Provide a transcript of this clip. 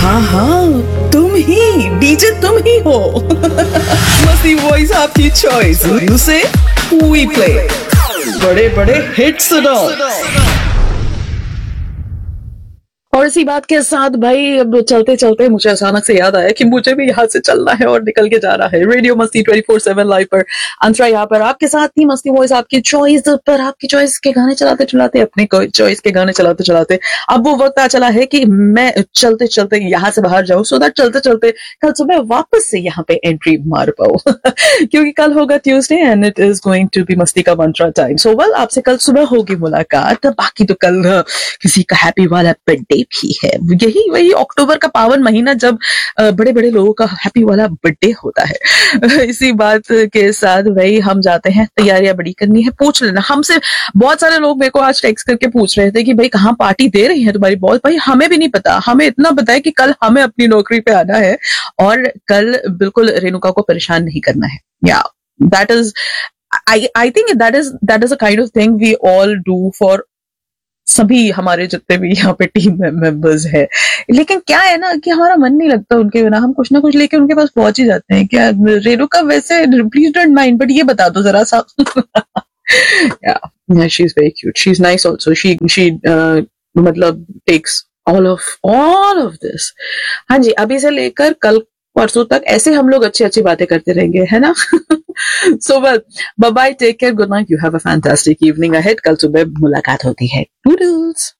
हाँ हाँ, तुम ही डीजे, तुम ही हो। मस्ती वॉइस आपकी चॉइस, यू से वी प्ले बड़े बड़े हिट्स सुनो। और इसी बात के साथ भाई अब चलते चलते मुझे अचानक से याद आया कि मुझे भी यहाँ से चलना है और निकल के जाना है। रेडियो मस्ती 24/7 लाइव पर अंतरा यहाँ पर आपके साथ ही मस्ती वॉइस आपकी चॉइस पर, आपकी चॉइस के गाने चलाते चलाते, अपने चॉइस के गाने चलाते चलाते अब वो वक्त आ चला है कि मैं चलते चलते यहाँ से बाहर जाऊं, सो दैट चलते चलते कल सुबह वापस से यहाँ पे एंट्री मार पाऊं। क्योंकि कल होगा Tuesday and it is going to be मस्ती का मंत्रा टाइम। सो वेल, आपसे कल सुबह होगी मुलाकात। बाकी तो कल किसी का हैप्पी वाला बर्थडे भी है। यही वही अक्टूबर का पावन महीना जब बड़े बड़े लोगों का हैप्पी वाला बर्थडे होता है। इसी बात के साथ भाई हम जाते हैं, तैयारियां बड़ी करनी है। पूछ लेना हमसे, बहुत सारे लोग मेरे को आज टेक्स्ट करके पूछ रहे थे कि भाई कहाँ पार्टी दे रही है तुम्हारी बॉस। भाई हमें भी नहीं पता, हमें इतना पता है कि कल हमें अपनी नौकरी पे आना है और कल बिल्कुल रेणुका को परेशान नहीं करना है। या that is, I think that is a kind of thing we all do for सभी हमारे जितने भी यहाँ पे टीम मेंबर्स है। लेकिन क्या है ना कि हमारा मन नहीं लगता उनके बिना, हम कुछ ना कुछ लेके उनके पास पहुंच ही जाते हैं। क्या रेणुका वैसे प्लीज डोंट माइंड, बट ये बता दो जरा सा। yeah, she's very cute, she's nice also, she मतलब takes all of this। हाँ जी, अभी से लेकर कल परसों तक ऐसे हम लोग अच्छी अच्छी बातें करते रहेंगे, है ना। So well, bye bye, take care, good night, you have a fantastic evening ahead. कल सुबह मुलाकात होती है। टूडल्स।